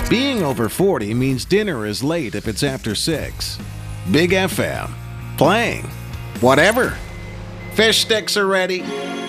Being over 40 means dinner is late if it's after 6. Big FM. Playing. Whatever. Fish sticks are ready.